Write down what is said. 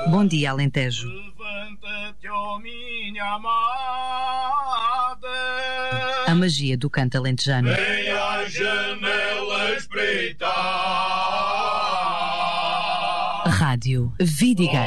Bom dia, Alentejo. Levanta-te, ó minha amada. A magia do canto alentejano. Vem à janela espreitar. Rádio Vidigal.